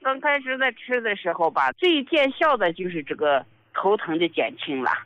刚开始在吃的时候吧，最见效的就是这个头疼的减轻了。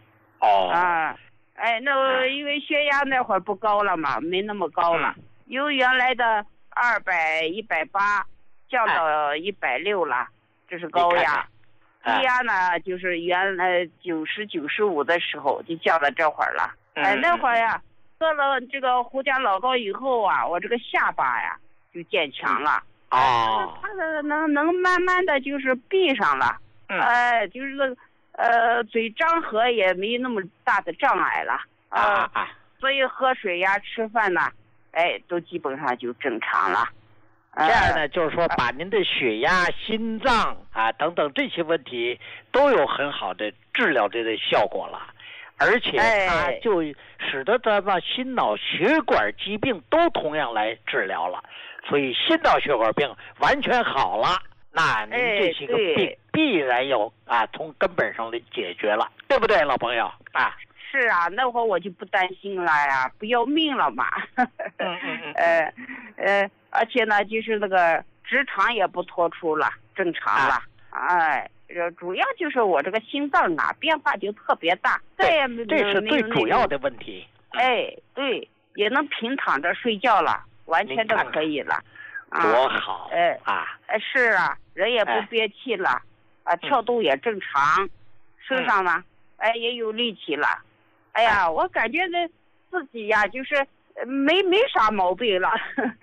那因为血压那会儿不高了嘛，没那么高了，由原来的180、180降到160了，这是高压。低压呢，就是原来90、95的时候就降到这会儿了。那会儿呀，喝了这个胡家老膏以后啊，我这个下巴呀就渐强了。它能慢慢的就是闭上了。就是嘴张合也没那么大的障碍了。所以喝水呀、吃饭呐，都基本上就正常了。 这样呢，就是说把您的血压、心脏等等这些问题都有很好的治疗的效果了，而且它就使得咱们心脑血管疾病都同样来治疗了，所以心脑血管病完全好了，那您这些个病必然有从根本上的解决了，对不对，老朋友啊？ 是啊，那会儿我就不担心了呀，不要命了嘛。而且呢，就是那个直肠也不脱出了，正常了。主要就是我这个心脏变化就特别大， 这是最主要的问题。 对，也能平躺着睡觉了，完全都可以了。 多好是啊，人也不憋气了，跳动也正常，身上呢，也有力气了。我感觉自己呀，就是没啥毛病了。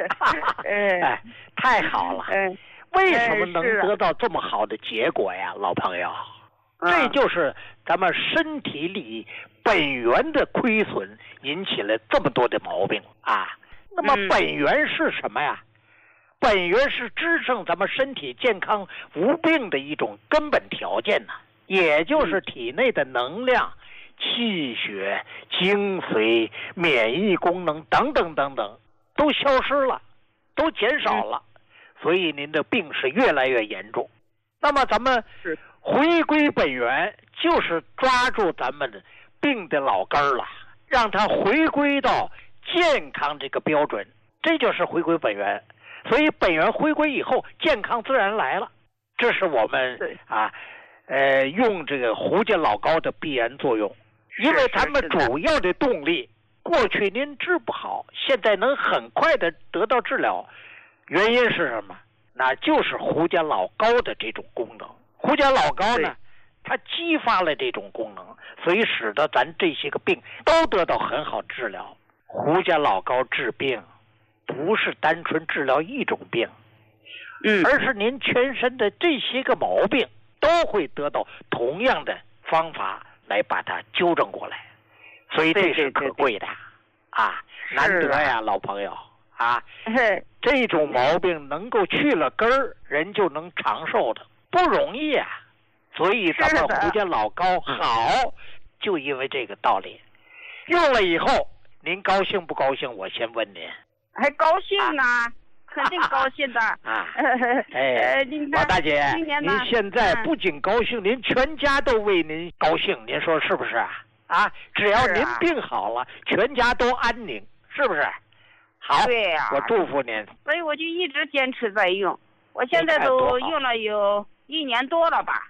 太好了。为什么能得到这么好的结果呀，老朋友？这就是咱们身体里本源的亏损引起了这么多的毛病那么本源是什么呀？本源是支撑咱们身体健康无病的一种根本条件也就是体内的能量、气血、精髓、免疫功能等等等等都消失了，都减少了，所以您的病是越来越严重。那么咱们回归本源，就是抓住咱们的病的老根儿了，让它回归到健康这个标准，这就是回归本源。所以本源回归以后，健康自然来了。这是我们用这个胡家老膏的必然作用。因为咱们主要的动力，过去您治不好，现在能很快的得到治疗，原因是什么？那就是胡家老膏的这种功能。胡家老膏呢，它激发了这种功能，所以使得咱这些个病都得到很好治疗。胡家老膏治病，不是单纯治疗一种病，而是您全身的这些个毛病都会得到同样的方法来把它纠正过来，所以这是可贵的难得呀，老朋友这种毛病能够去了根儿，人就能长寿的，不容易所以咱们胡家老膏好，就因为这个道理。用了以后，您高兴不高兴？我先问您。 还高兴肯定高兴的老大姐，您现在不仅高兴，您全家都为您高兴，您说是不是只要您病好了，全家都安宁，是不是？好， 对我祝福您。 所以我就一直坚持在用，我现在都用了有1年多了吧。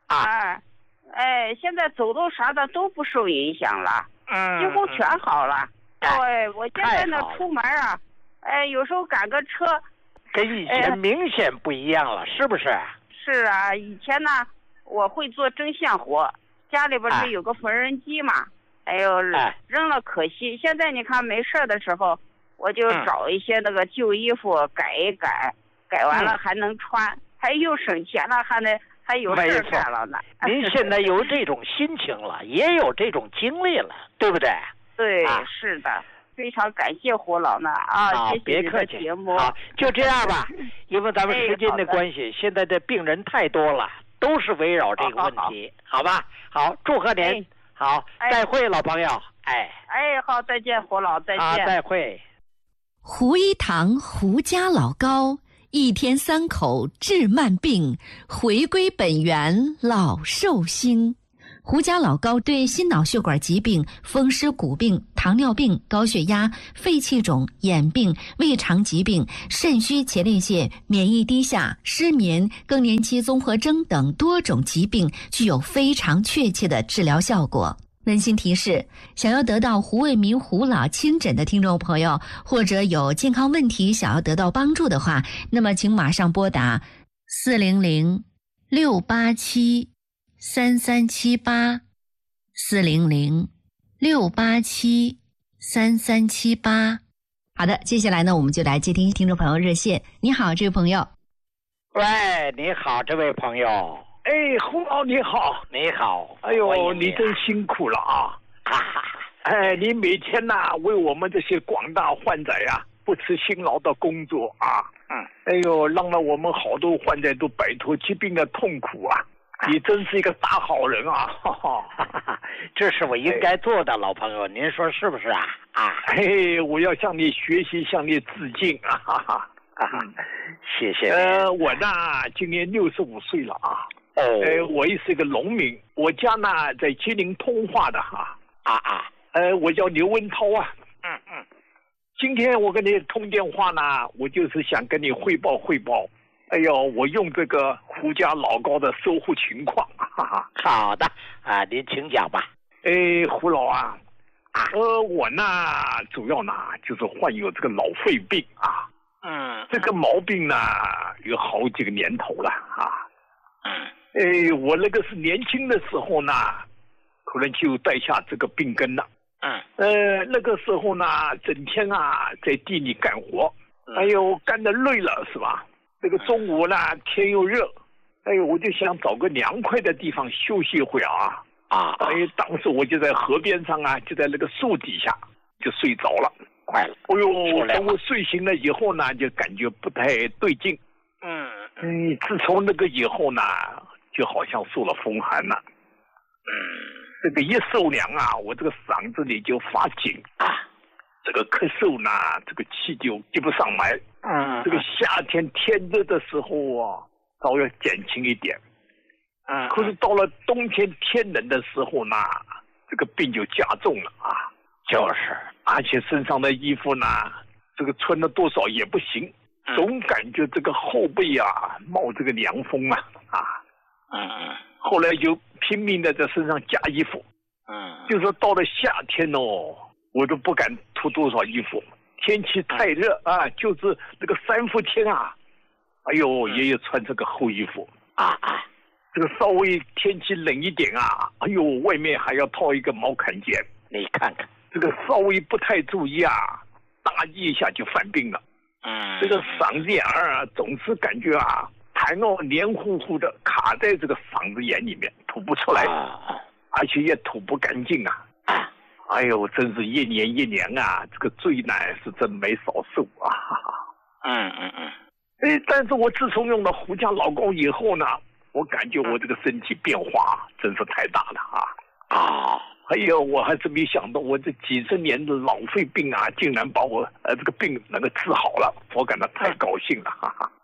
现在走动啥的都不受影响了，几乎全好了。我现在呢出门有时候赶个车， 跟以前明显不一样了，是不是？ 是啊，以前呢我会做针线活，家里边是有个缝纫机嘛，扔了可惜。现在你看没事的时候，我就找一些那个旧衣服改一改，改完了还能穿，还又省钱了，还有事干了呢。 您现在有这种心情了，也有这种经历了，对不对？ 对，是的。非常感谢胡老呢谢谢别客气。 节目好，就这样吧，因为咱们时间的关系，现在的病人太多了，都是围绕这个问题，好吧？好，祝贺您。好，再会，老朋友。 好，再见，胡老，再见。 好，再会。 胡一堂胡家老膏，1天3口治慢病，回归本源老寿星。 胡家老膏对心脑血管疾病、风湿骨病、糖尿病、高血压、肺气肿、眼病、胃肠疾病、肾虚前列腺、免疫低下、失眠、更年期综合征等多种疾病具有非常确切的治疗效果。温馨提示：想要得到胡卫民胡老亲诊的听众朋友，或者有健康问题想要得到帮助的话，那么请马上拨打400-687-3378，400-687-3378。好的，接下来呢，我们就来接听听众朋友热线。你好，这位朋友。 喂，你好，这位朋友。 哎，胡老你好， 你好。 哎呦，你真辛苦了啊！哎，你每天呐、为我们这些广大患者呀，不辞辛劳的工作啊。哎呦，让我们好多患者都摆脱疾病的痛苦啊！你真是一个大好人啊！ 这是我应该做的，老朋友，您说是不是啊？ 嘿，我要向你学习，向你致敬啊！ 谢谢。 我呢今年65岁了啊。我也是一个农民，我家呢在吉林通化的哈。我叫刘文涛啊。今天我跟你通电话呢，我就是想跟你汇报。哎呦，我用这个胡家老膏的收获情况。 好的啊，您请讲吧。 胡老啊，我呢主要呢就是患有这个脑肺病啊。这个毛病呢有好几个年头了啊。我那个是年轻的时候呢，可能就带下这个病根了。那个时候呢，整天啊在地里干活，哎呦干得累了是吧？这个中午呢天又热，哎呦我就想找个凉快的地方休息一会啊。当时我就在河边上啊，就在那个树底下就睡着了。 快了。 哎呦，等我睡醒了以后呢，就感觉不太对劲。自从那个以后呢，就好像受了风寒了。这个一受凉啊，我这个嗓子里就发紧啊，这个咳嗽呢，这个气就接不上来。这个夏天天热的时候啊，稍微减轻一点。可是到了冬天天冷的时候呢，这个病就加重了啊。 就是， 而且身上的衣服呢，这个穿了多少也不行，总感觉这个后背啊冒这个凉风啊。后来就拼命的在身上加衣服。就是到了夏天哦，我都不敢脱多少衣服，天气太热啊，就是那个3伏天啊，哎呦也有穿这个厚衣服。这个稍微天气冷一点啊，哎呦外面还要套一个毛坎肩。 你看看这个稍微不太注意啊，大意一下就犯病了。这个嗓子眼儿总是感觉啊痰哦黏糊糊的卡在这个嗓子眼里面，吐不出来，而且也吐不干净啊。哎呦，真是一年一年啊，这个罪难是真没少受啊。但是我自从用了胡家老膏以后呢，我感觉我这个身体变化真是太大了啊。哎呦，我还是没想到我这几十年的脑肺病啊，竟然把我这个病能够治好了，我感到太高兴了。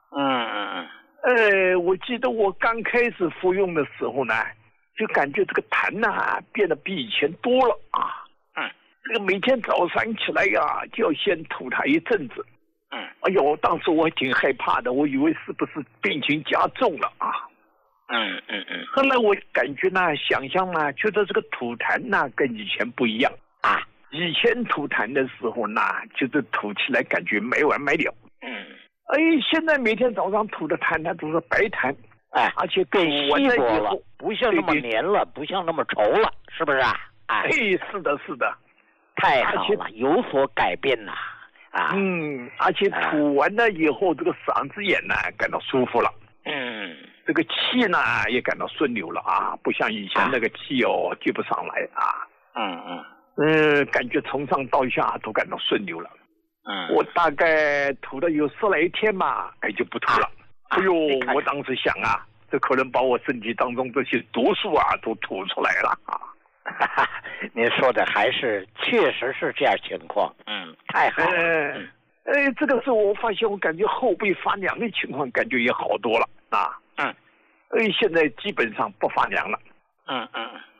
我记得我刚开始服用的时候呢，就感觉这个痰呐变得比以前多了啊。这个每天早上起来呀，就要先吐它一阵子。哎呦，当时我挺害怕的，我以为是不是病情加重了啊。后来我感觉呢，想象呢，觉得这个吐痰呢跟以前不一样啊。以前吐痰的时候呢，就是吐起来感觉没完没了。现在每天早上吐的痰呢都是白痰，而且更稀薄了，不像那么黏了，不像那么稠了，是不是啊？ 是的， 太好了，有所改变呐。 而且吐完了以后，这个嗓子眼呢感到舒服了。这个气呢也感到顺流了啊，不像以前那个气接不上来啊。感觉从上到下都感到顺流了。我大概吐了有10来天嘛，就不吐了。哎呦，我当时想啊，这可能把我身体当中这些毒素啊都吐出来了啊。 您说的还是确实是这样情况。太好了。 这个时候我发现我感觉后背发凉的情况感觉也好多了啊。现在基本上不发凉了。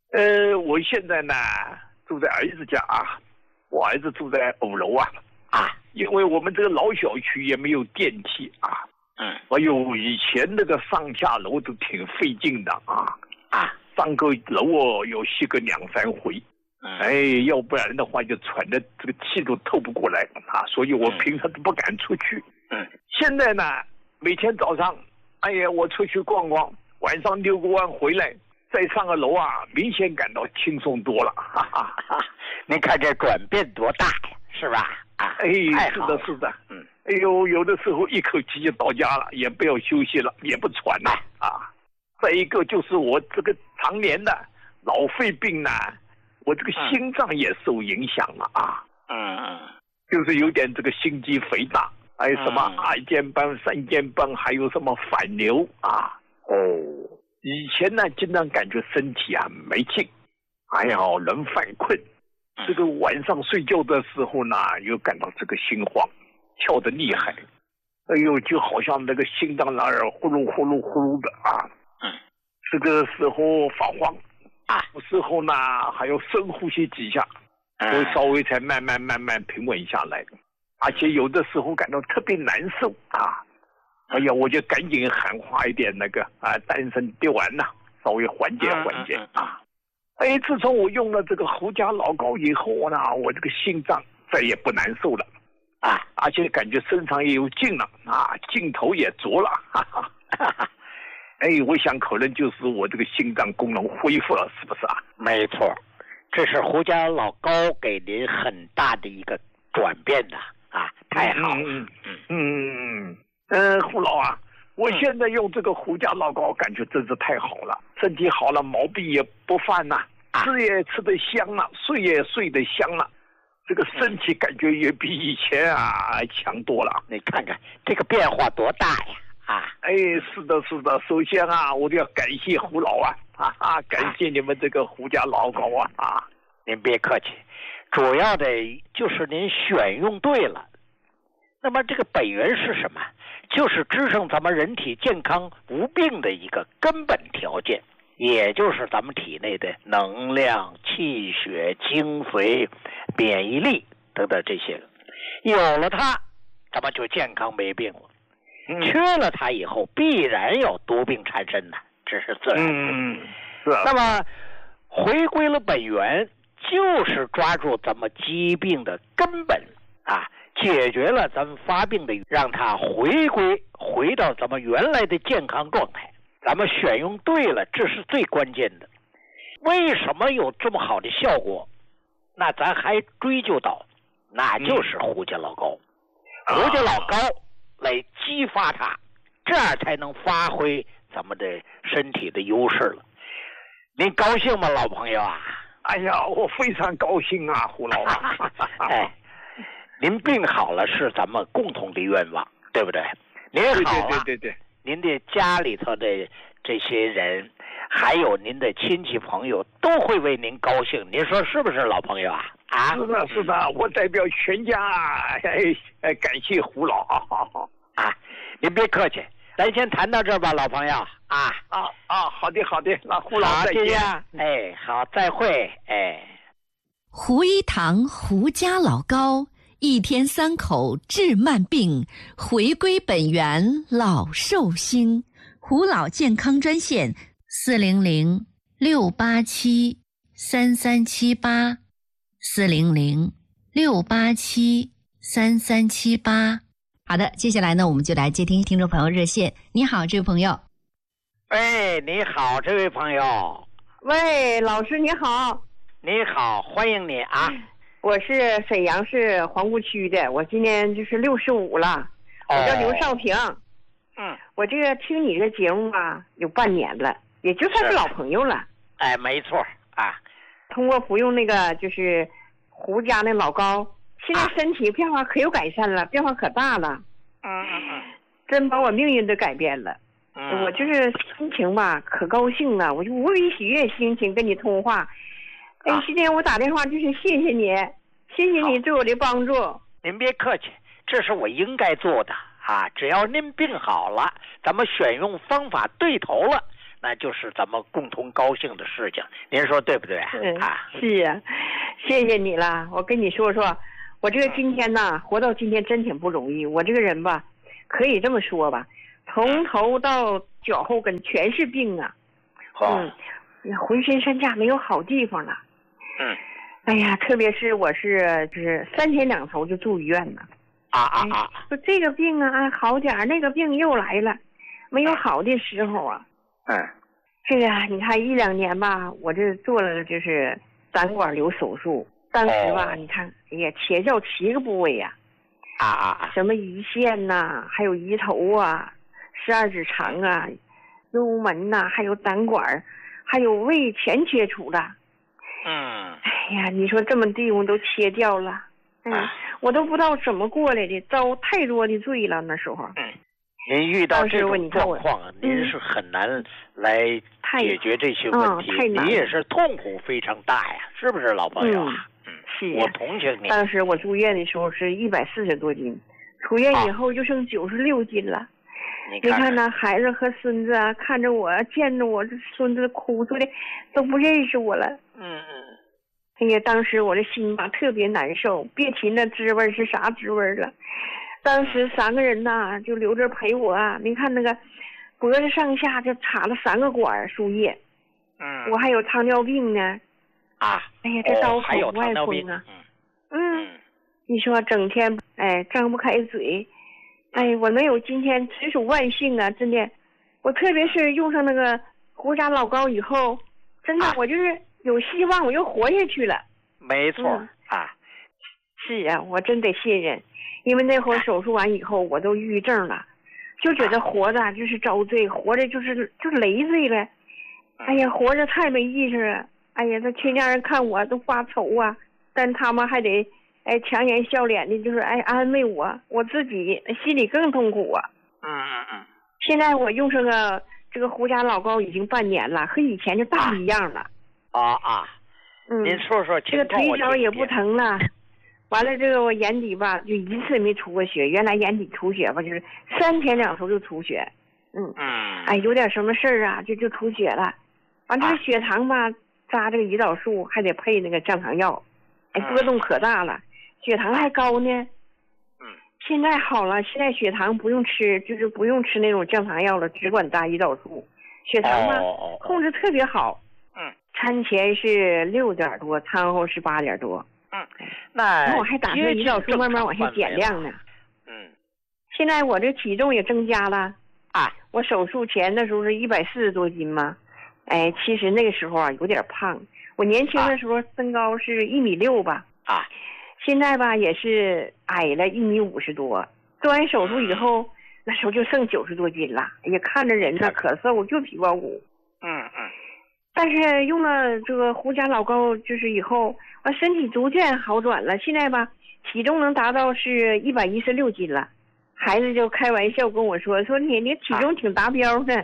我现在呢住在儿子家啊，我儿子住在5楼啊，因为我们这个老小区也没有电梯啊，哎呦，以前那个上下楼都挺费劲的啊，上个楼哦要洗个2、3回，要不然的话就喘的这个气都透不过来啊，所以我平常都不敢出去。现在呢，每天早上，哎呀，我出去逛逛，晚上遛个弯回来，再上个楼啊，明显感到轻松多了。哈哈哈， 您看这转变多大呀，是吧？ 是的，是的。哎呦，有的时候一口气就到家了，也不要休息了，也不喘了啊。再一个就是我这个常年的老肺病呢，我这个心脏也受影响了啊。就是有点这个心肌肥大。什么2尖瓣、3尖瓣，还有什么反流啊？以前呢，经常感觉身体啊没劲，人犯困。这个晚上睡觉的时候呢，又感到这个心慌，跳得厉害。就好像那个心脏那儿呼噜呼噜呼噜的啊。这个时候发慌有时候呢还要深呼吸几下，都稍微才慢慢平稳下来。而且有的时候感到特别难受啊！我就赶紧喊话一点那个丹参滴丸呐，稍微缓解缓解啊！自从我用了这个胡家老膏以后呢，我这个心脏再也不难受了而且感觉身上也有劲了劲头也足了，哈哈哈哈！我想可能就是我这个心脏功能恢复了，是不是啊？ 没错，这是胡家老膏给您很大的一个转变的。太好了。 胡老啊，我现在用这个胡家老膏，感觉真是太好了，身体好了，毛病也不犯了，吃也吃得香了，睡也睡得香了，这个身体感觉也比以前强多了。 你看看这个变化多大呀！ 是的，是的。首先我就要感谢胡老感谢你们这个胡家老膏您别客气。主要的就是您选用对了。那么这个本源是什么？就是支撑咱们人体健康无病的一个根本条件，也就是咱们体内的能量、气血、精髓、免疫力等等这些。有了它，咱们就健康没病了。缺了它以后，必然有毒病缠身的，这是自然的。那么回归了本源，就是抓住咱们疾病的根本解决了咱们发病的，让它回到咱们原来的健康状态。咱们选用对了，这是最关键的。为什么有这么好的效果？那咱还追究到，那就是胡家老膏。胡家老膏来激发它，这样才能发挥咱们的身体的优势了。您高兴吗，老朋友啊？ 我非常高兴胡老您病好了是咱们共同的愿望，对不对？您好了， 对， 您的家里头的这些人，还有您的亲戚朋友，都会为您高兴。您说是不是，老朋友是的，我代表全家感谢胡老您别客气，咱先谈到这儿吧，老朋友好的，那胡老再见。 好，再会。 胡一堂胡家老膏，1天3口治慢病，回归本源老寿星。胡老健康专线400-687-3378，400-687-3378。好的，接下来呢，我们就来接听众朋友热线。你好，这位朋友。 你好，这位朋友。 喂，老师你好。 你好，欢迎你我是沈阳市皇姑区的，我今年就是65了，我叫刘少平。我这个听你这节目有半年了，也就算是老朋友了。 没错通过服用那个就是胡家那老膏，现在身体变化可有改善了，变化可大了。真把我命运都改变了。我就是心情可高兴了，我就无比喜悦心情跟你通话。今天我打电话就是谢谢你，谢谢你对我的帮助。 您别客气，这是我应该做的只要您病好了，咱们选用方法对头了， 那就是咱们共同高兴的事情。您说对不对啊？ 是啊，谢谢你了。我跟你说说，我这个今天呐，活到今天真挺不容易。我这个人吧，可以这么说吧，从头到脚后跟全是病啊。浑身上下没有好地方了。哎呀，特别是我就是3天2头就住医院了。说这个病啊好点儿，那个病又来了，没有好的时候啊。这个你看1、2年吧，我这做了就是胆管瘤手术，当时吧，你看，哎呀，切掉7个部位呀，什么胰腺呐，还有胰头啊，12指肠啊，幽门呐，还有胆管，还有胃全切除了。哎呀，你说这么地方都切掉了，我都不知道怎么过来的，遭太多的罪了那时候。 您遇到这种状况，您是很难来解决这些问题，您也是痛苦非常大呀，是不是老朋友啊？ 是。 我同情你。 当时我住院的时候是140多斤，出院以后就剩96斤了。你看那孩子和孙子啊，看着我，见着我这孙子哭出来，都不认识我了。哎呀，当时我的心吧特别难受，别提那滋味是啥滋味了。当时3个人呐，就留着陪我啊。你看那个脖子上下就插了3个管输液。我还有糖尿病呢。哎呀，这刀口不爱封啊。你说整天张不开嘴。我没有今天实属万幸啊，真的。我特别是用上那个胡渣老膏以后，真的我就是有希望，我又活下去了。 没错。 是啊，我真得信任。因为那会儿手术完以后，我都抑郁症了，就觉得活着就是遭罪，活着就是累赘了。哎呀，活着太没意思了。哎呀，这亲家人看我都发愁啊，但他们还得强颜笑脸的，就是安慰我，我自己心里更痛苦啊。现在我用上这个胡渣老膏已经半年了，和以前就大不一样了。 您说说这个腿脚也不疼了。完了，这个我眼底吧就一次没出过血，原来眼底出血吧就是3天2头就出血。有点什么事儿啊就出血了。完这个血糖吧扎这个胰岛素还得配那个降糖药，波动可大了，血糖还高呢。现在好了，现在血糖不用吃，就是不用吃那种降糖药了，只管打胰岛素，血糖吧控制特别好。餐前是6点多，餐后是8点多。那我还打算胰岛素慢慢往下减量呢。现在我这体重也增加了。我手术前的时候是140多斤嘛。其实那个时候啊有点胖。我年轻的时候身高是1.6米吧。现在吧也是矮了1.50米多。做完手术以后，那时候就剩90多斤了。哎呀，看着人呢可瘦，就皮包骨。但是用了这个胡渣老膏就是以后，我身体逐渐好转了。现在吧，体重能达到是116斤了。孩子就开玩笑跟我说你体重挺达标的。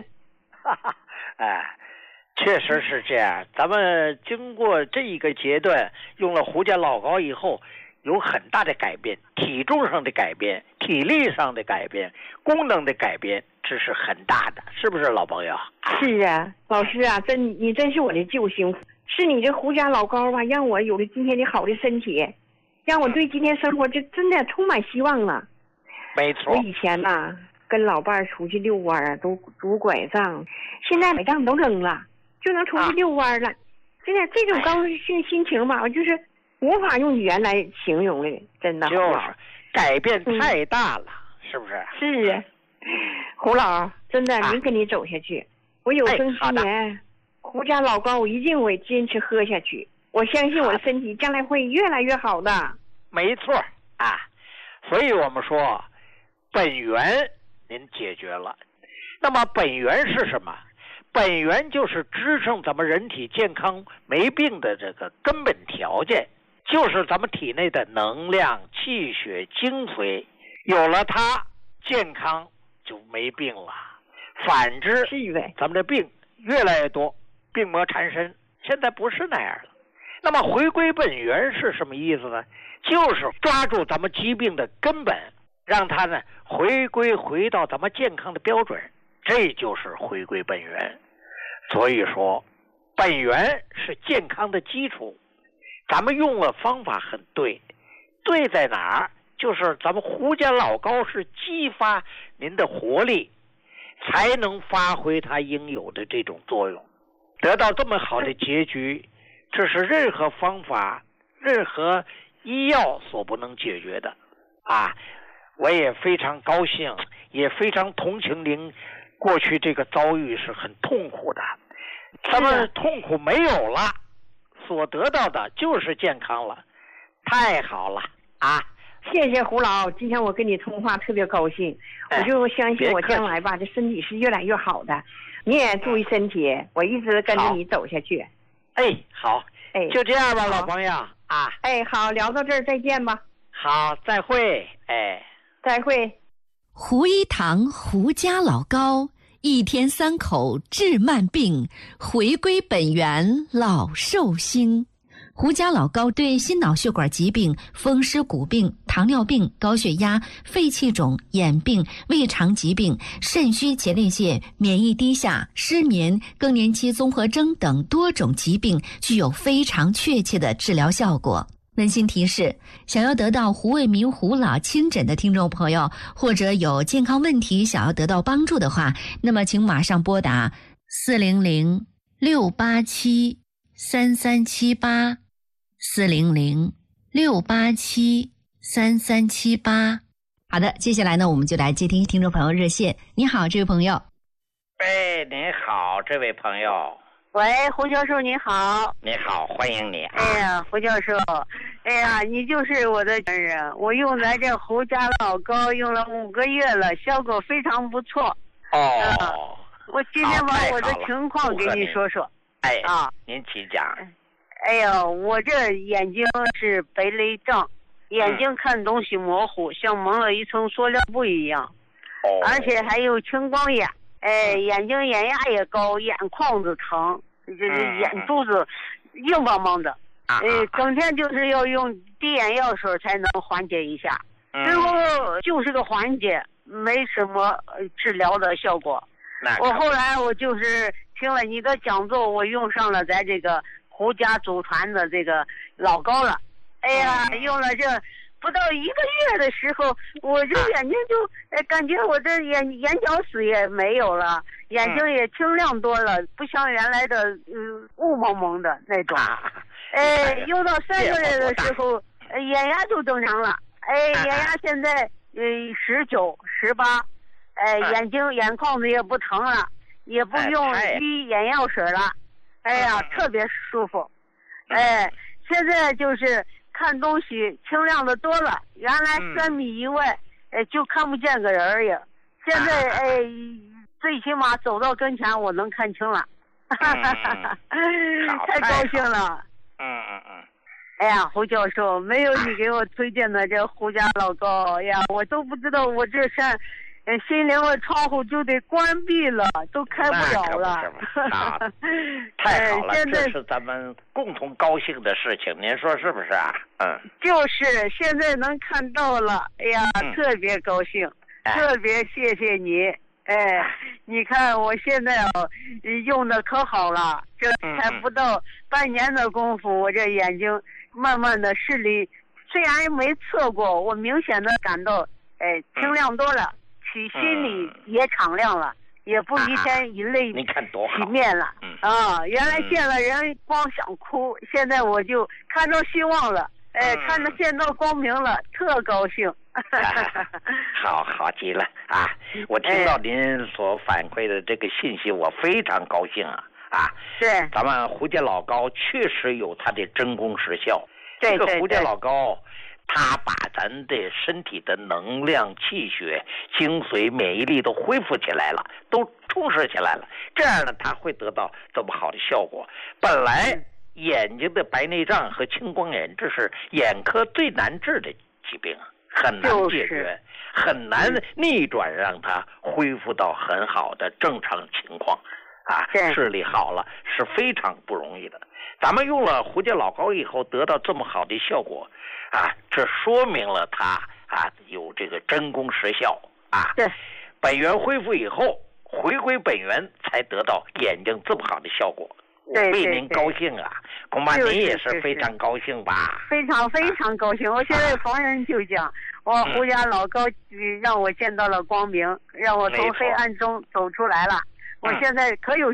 确实是这样。咱们经过这一个阶段，用了胡渣老膏以后，有很大的改变，体重上的改变，体力上的改变，功能的改变，这是很大的，是不是老朋友？ 是啊，老师啊，你真是我的救星，是你这胡渣老膏吧，让我有了今天的好的身体，让我对今天生活就真的充满希望了。 没错。 我以前呐跟老伴儿出去遛弯啊，都拄拐杖，现在拐杖都扔了，就能出去遛弯了。现在这种高兴心情吧，我就是无法用语言来形容的，真的。 就是改变太大了，是不是？ 是啊。胡老，真的，能跟你走下去。我有生之年，胡渣老膏我一定会坚持喝下去。我相信我的身体将来会越来越好的。 没错所以我们说，本源您解决了。那么本源是什么？本源就是支撑咱们人体健康没病的这个根本条件，就是咱们体内的能量、气血、精髓，有了它，健康就没病了。反之，咱们的病越来越多，病魔缠身。现在不是那样了。那么回归本源是什么意思呢？就是抓住咱们疾病的根本，让它呢回到咱们健康的标准，这就是回归本源。 所以说本源是健康的基础，咱们用了方法很对，对在哪儿？就是咱们胡家老高是激发您的活力，才能发挥它应有的这种作用，得到这么好的结局，这是任何方法任何医药所不能解决的啊！我也非常高兴，也非常同情您过去这个遭遇是很痛苦的，咱们痛苦没有了，所得到的就是健康了，太好了啊！ 谢谢胡老，今天我跟你通话特别高兴，我就相信我将来吧，这身体是越来越好的。你也注意身体，我一直跟着你走下去。 好，就这样吧，老朋友啊。 好，聊到这儿，再见吧。 好，再会。 再会。 胡一堂胡家老高，一天3口治慢病，回归本源老寿星。胡家老高对心脑血管疾病、风湿骨病、糖尿病、高血压、肺气肿、眼病、胃肠疾病、肾虚前列腺、免疫低下、失眠、更年期综合征等多种疾病具有非常确切的治疗效果。温馨提示，想要得到胡卫民胡老亲诊的听众朋友，或者有健康问题想要得到帮助的话，那么请马上拨打400-687-3378 400-687-3378。好的，接下来呢，我们就来接听听众朋友热线。你好，这位朋友。 您好，这位朋友。 喂，胡教授你好。 你好，欢迎你。 胡教授，你就是我的亲人，我用咱这胡家老高用了5个月了，效果非常不错。我今天把我的情况给你说说。 您请讲。 我这眼睛是白内障，眼睛看东西模糊，像蒙了一层塑料布一样。而且还有青光眼，眼睛眼压也高，眼眶子疼，眼珠子硬邦邦的，整天就是要用滴眼药水才能缓解一下，最后就是个缓解，没什么治疗的效果。我后来我就是听了你的讲座，我用上了咱这个胡家祖传的这个老高了。用了这不到1个月的时候，我这眼睛就感觉我这眼角死也没有了，眼睛也清亮多了，不像原来的雾蒙蒙的那种。用到3个月的时候，眼压就正常了。眼压现在19、18，眼眶子也不疼了，也不用滴眼药水了。特别舒服。现在就是看东西清亮的多了，原来3米以外就看不见个人呀，现在最起码走到跟前我能看清了。太高兴了。胡教授，没有你给我推荐的这胡家老高，我都不知道我这扇心灵的窗户就得关闭了，都开不了了。 太好了，这是咱们共同高兴的事情，您说是不是啊？ 就是现在能看到了，特别高兴，特别谢谢你。你看我现在用的可好了，这才不到半年的功夫，我这眼睛慢慢的视力虽然没测过，我明显的感到清亮多了，心里也敞亮了，也不一天以泪洗面了。原来见了人光想哭，现在我就看到希望了，看到见到光明了，特高兴。 好极了啊！我听到您所反馈的这个信息，我非常高兴啊！ 是， 咱们胡家老高确实有它的真功实效。 这个胡家老高，他把咱的身体的能量、气血、精髓、免疫力都恢复起来了，都充实起来了。这样呢，他会得到这么好的效果。本来眼睛的白内障和青光眼，这是眼科最难治的疾病，很难解决，很难逆转，让它恢复到很好的正常情况。视力好了是非常不容易的。咱们用了胡家老高以后得到这么好的效果，这说明了它有这个真功实效。本源恢复以后， 回归本源，才得到眼睛这么好的效果。 对， 为您高兴啊！恐怕您也是非常高兴吧？ 非常非常高兴！我现在逢人就讲，我胡家老高让我见到了光明，让我从黑暗中走出来了。我现在可有